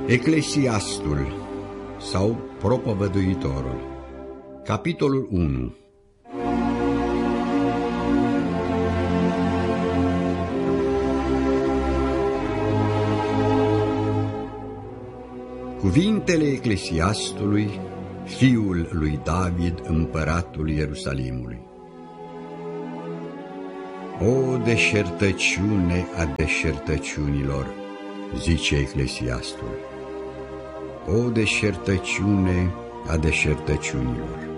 Eclesiastul sau Propovăduitorul, capitolul 1. Cuvintele Eclesiastului, fiul lui David, împăratul Ierusalimului. O deșertăciune a deșertăciunilor, zice Eclesiastul. O deșertăciune a deșertăciunilor.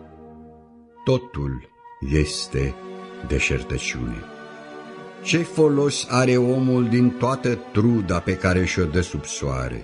Totul este deșertăciune. Ce folos are omul din toată truda pe care și-o dă sub soare?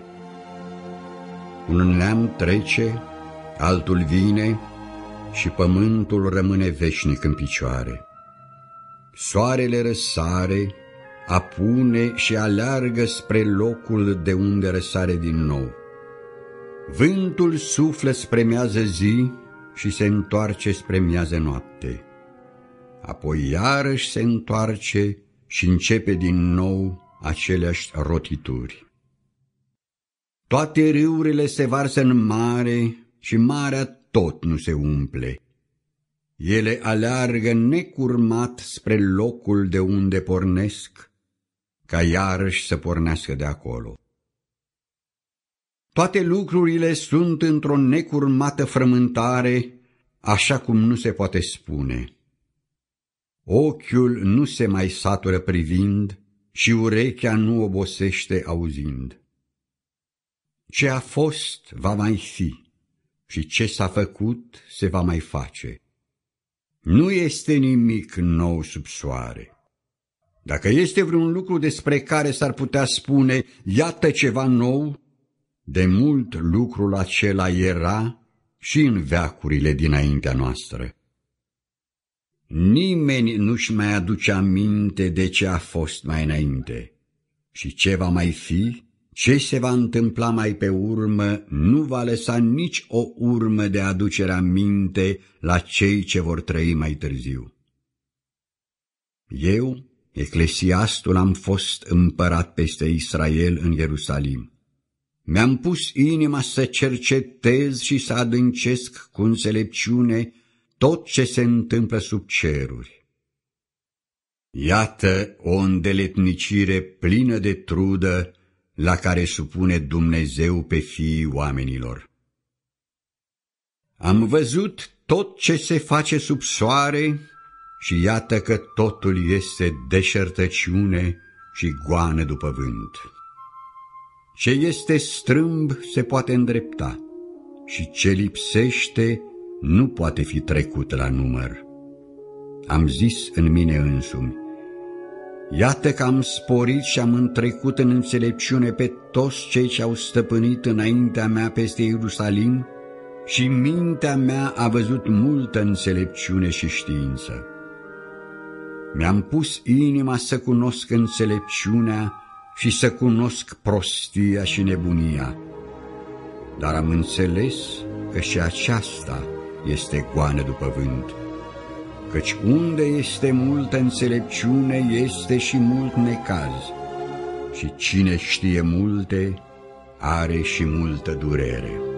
Un neam trece, altul vine și pământul rămâne veșnic în picioare. Soarele răsare, apune și aleargă spre locul de unde răsare din nou. Vântul suflă spre miază zi și se întoarce spre miază noapte. Apoi iarăși se întoarce și începe din nou aceleași rotituri. Toate râurile se varsă în mare și marea tot nu se umple. Ele aleargă necurmat spre locul de unde pornesc, ca iarăși să pornească de acolo. Toate lucrurile sunt într-o necurmată frământare, așa cum nu se poate spune. Ochiul nu se mai satură privind și urechea nu obosește auzind. Ce a fost va mai fi și ce s-a făcut se va mai face. Nu este nimic nou sub soare. Dacă este vreun lucru despre care s-ar putea spune, iată ceva nou, de mult lucrul acela era și în veacurile dinaintea noastră. Nimeni nu-și mai aduce aminte de ce a fost mai înainte și ce va mai fi, ce se va întâmpla mai pe urmă, nu va lăsa nici o urmă de aducere aminte la cei ce vor trăi mai târziu. Eu, Eclesiastul, am fost împărat peste Israel în Ierusalim. Mi-am pus inima să cercetez și să adâncesc cu înțelepciune tot ce se întâmplă sub ceruri. Iată o îndeletnicire plină de trudă la care supune Dumnezeu pe fiii oamenilor. Am văzut tot ce se face sub soare și iată că totul este deșertăciune și goană după vânt. Ce este strâmb se poate îndrepta și ce lipsește nu poate fi trecut la număr. Am zis în mine însumi, iată că am sporit și am întrecut în înțelepciune pe toți cei ce au stăpânit înaintea mea peste Ierusalim și mintea mea a văzut multă înțelepciune și știință. Mi-am pus inima să cunosc înțelepciunea și să cunosc prostia și nebunia, dar am înțeles că și aceasta este goană după vânt, căci unde este multă înțelepciune este și mult necaz, și cine știe multe are și multă durere.